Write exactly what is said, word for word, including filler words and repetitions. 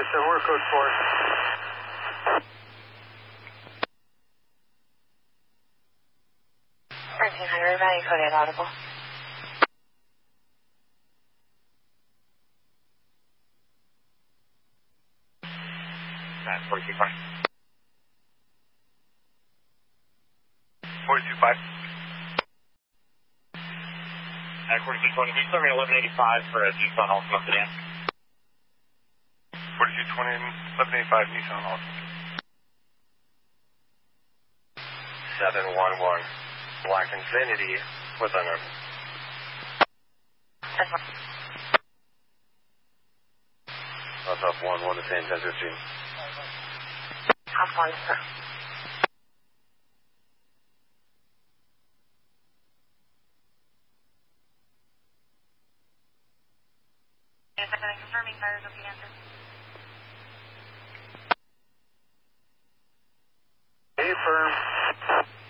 thirty-seven, we're code four. thirteen hundred, value code eight audible. That's forty-two five. forty-two five. At forty-two twenty, can you start me eleven eighty-five for a Tucson Altima sedan? forty-two twenty, eleven eighty-five, Nissan Altima. seven one one. Black Infinity with owner. That's one. That's up one, one to ten, ten fifteen. Half one, sir. Yes, I'm confirming fires of the answer. Hey, firm.